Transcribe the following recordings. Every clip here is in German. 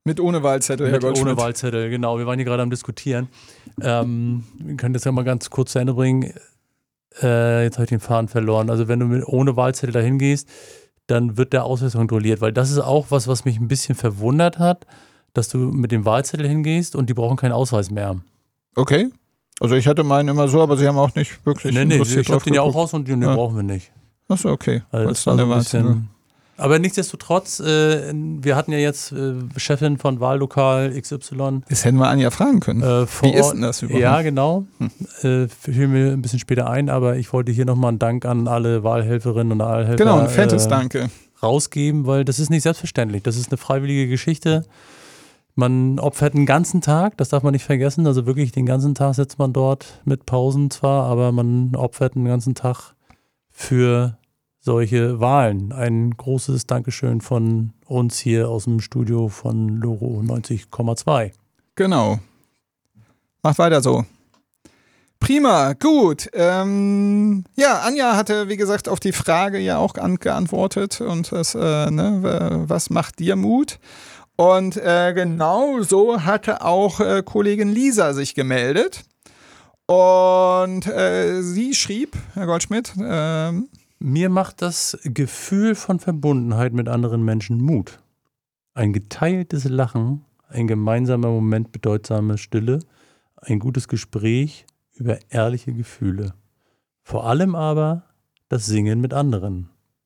Mit ohne Wahlzettel, Herr Goldschmidt. Ohne Wahlzettel, genau. Wir waren hier gerade am Diskutieren. Wir können das ja mal ganz kurz zu Ende bringen. Jetzt habe ich den Faden verloren. Also wenn du ohne Wahlzettel dahin gehst, dann wird der Ausweis kontrolliert. Weil das ist auch was mich ein bisschen verwundert hat, dass du mit dem Wahlzettel hingehst und die brauchen keinen Ausweis mehr. Okay. Also ich hatte meinen immer so, aber sie haben auch nicht wirklich interessiert ich habe den ja auch raus und den brauchen wir nicht. Achso, okay. Also das war so ein bisschen, aber nichtsdestotrotz, wir hatten ja jetzt Chefin von Wahllokal XY. Das hätten wir Anja fragen können. Wie ist denn das überhaupt? Ja, genau. Fiel mir ein bisschen später ein, aber ich wollte hier nochmal einen Dank an alle Wahlhelferinnen und Wahlhelfer genau, ein fettes Danke rausgeben, weil das ist nicht selbstverständlich. Das ist eine freiwillige Geschichte. Man opfert einen ganzen Tag, das darf man nicht vergessen. Also wirklich den ganzen Tag sitzt man dort mit Pausen zwar, aber man opfert einen ganzen Tag für solche Wahlen. Ein großes Dankeschön von uns hier aus dem Studio von Loro 90,2. Genau. Macht weiter so. Prima, gut. Ja, Anja hatte, wie gesagt, auf die Frage ja auch geantwortet und das, was macht dir Mut? Und genau so hatte auch Kollegin Lisa sich gemeldet. Und sie schrieb, Herr Goldschmidt, mir macht das Gefühl von Verbundenheit mit anderen Menschen Mut. Ein geteiltes Lachen, ein gemeinsamer Moment bedeutsame Stille, ein gutes Gespräch über ehrliche Gefühle. Vor allem aber das Singen mit anderen.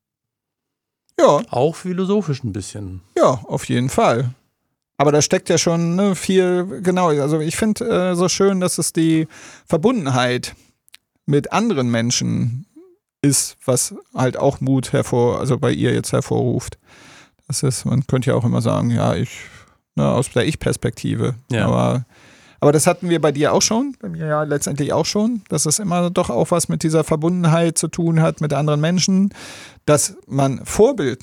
Ja. Auch philosophisch ein bisschen. Ja, auf jeden Fall. Aber da steckt ja schon viel, genau, also ich finde so schön, dass es die Verbundenheit mit anderen Menschen ist, was halt auch Mut also bei ihr jetzt hervorruft. Das ist, man könnte ja auch immer sagen, ja, aus der Ich-Perspektive. Ja. Aber das hatten wir bei dir auch schon, bei mir ja letztendlich auch schon, dass es immer doch auch was mit dieser Verbundenheit zu tun hat mit anderen Menschen, dass man Vorbild,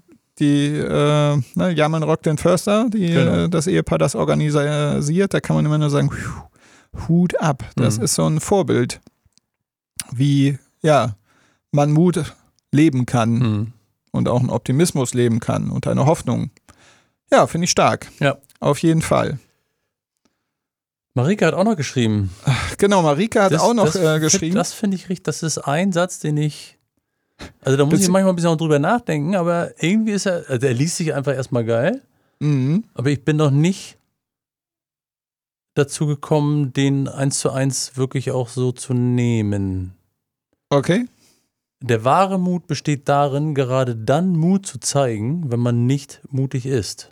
Jarman Rockden Förster, genau. Das Ehepaar, das organisiert, da kann man immer nur sagen, Hut ab, das ist so ein Vorbild, wie, man Mut leben kann und auch einen Optimismus leben kann und eine Hoffnung. Ja, finde ich stark. Ja. Auf jeden Fall. Marika hat auch noch geschrieben. Genau, Marika hat auch noch geschrieben. Das finde ich richtig, das ist ein Satz, den ich, also da muss ich manchmal ein bisschen auch drüber nachdenken, aber irgendwie ist er liest sich einfach erstmal geil, aber ich bin noch nicht dazu gekommen, den 1:1 wirklich auch so zu nehmen. Okay. Der wahre Mut besteht darin, gerade dann Mut zu zeigen, wenn man nicht mutig ist.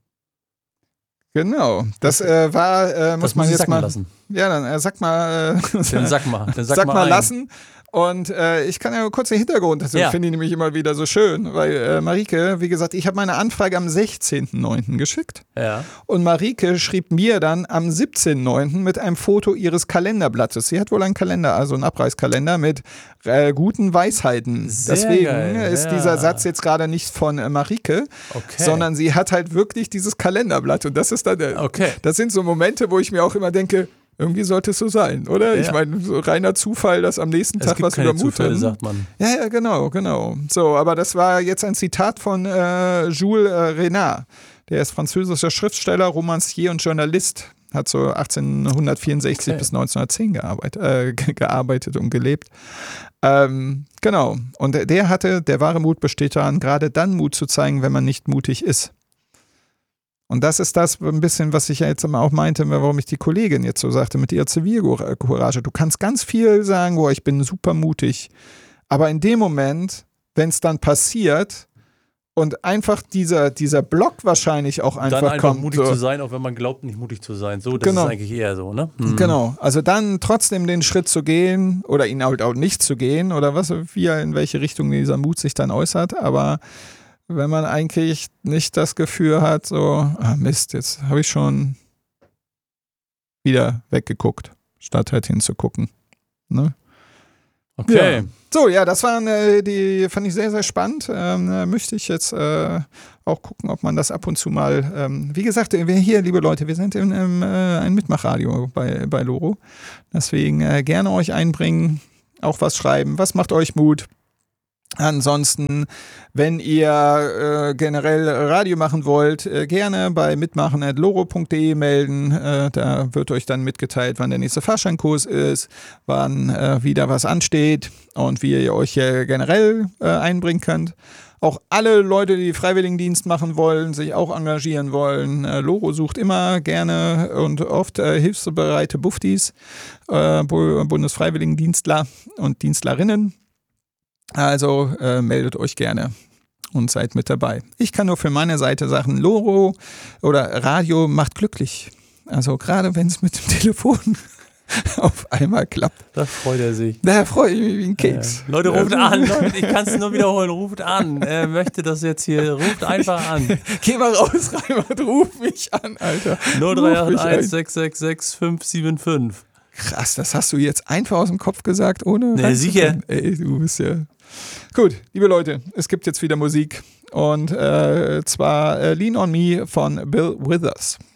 Genau, das war, muss man jetzt mal lassen. Ja, dann sag mal. Den Sack mal lassen. Und ich kann ja kurz den Hintergrund, das finde ich nämlich immer wieder so schön, weil Marike, wie gesagt, ich habe meine Anfrage am 16.09. geschickt. Ja. Und Marike schrieb mir dann am 17.09. mit einem Foto ihres Kalenderblattes. Sie hat wohl einen Kalender, also einen Abreißkalender mit guten Weisheiten. Sehr Deswegen geil, ist dieser Satz jetzt gerade nicht von Marike, sondern sie hat halt wirklich dieses Kalenderblatt. Und das ist dann, das sind so Momente, wo ich mir auch immer denke, irgendwie sollte es so sein, oder? Ja. Ich meine, so reiner Zufall, dass am nächsten Tag was über Mut Zufälle, sagt man. Ja, genau. So, aber das war jetzt ein Zitat von Jules Renard. Der ist französischer Schriftsteller, Romancier und Journalist. Hat so 1864 bis 1910 gearbeitet und gelebt. Genau. Und der wahre Mut besteht daran, gerade dann Mut zu zeigen, wenn man nicht mutig ist. Und das ist das ein bisschen, was ich ja jetzt auch meinte, warum ich die Kollegin jetzt so sagte, mit ihrer Zivilcourage. Du kannst ganz viel sagen, ich bin super mutig. Aber in dem Moment, wenn es dann passiert und einfach dieser Block wahrscheinlich auch einfach kommt. Dann einfach mutig zu sein, auch wenn man glaubt, nicht mutig zu sein. So, das ist eigentlich eher so, ne? Genau. Also dann trotzdem den Schritt zu gehen oder ihn halt auch nicht zu gehen oder in welche Richtung dieser Mut sich dann äußert. Aber wenn man eigentlich nicht das Gefühl hat, so, Mist, jetzt habe ich schon wieder weggeguckt, statt halt hinzugucken. Ne? Okay. Ja. So, ja, das waren die, fand ich sehr, sehr spannend. Möchte ich jetzt auch gucken, ob man das ab und zu mal, wie gesagt, wir hier, liebe Leute, wir sind ein Mitmachradio bei Loro. Deswegen gerne euch einbringen, auch was schreiben. Was macht euch Mut? Ansonsten, wenn ihr generell Radio machen wollt, gerne bei mitmachen@loro.de melden. Da wird euch dann mitgeteilt, wann der nächste Fahrscheinkurs ist, wann wieder was ansteht und wie ihr euch generell einbringen könnt. Auch alle Leute, die Freiwilligendienst machen wollen, sich auch engagieren wollen. Loro sucht immer gerne und oft hilfsbereite Buftis, Bundesfreiwilligendienstler und Dienstlerinnen. Also meldet euch gerne und seid mit dabei. Ich kann nur für meine Seite sagen, Loro oder Radio macht glücklich. Also gerade wenn es mit dem Telefon auf einmal klappt. Da freut er sich. Da freue ich mich wie ein Keks. Leute, ruft an. Leute, ich kann es nur wiederholen. Ruft an. Möchte das jetzt hier. Ruft einfach an. Geh mal raus, Reinhard. Ruf mich an, Alter. 0381 666 575. Krass, das hast du jetzt einfach aus dem Kopf gesagt, ohne. Ne, sicher. Ey, du bist ja. Gut, liebe Leute, es gibt jetzt wieder Musik. Und zwar Lean on Me von Bill Withers.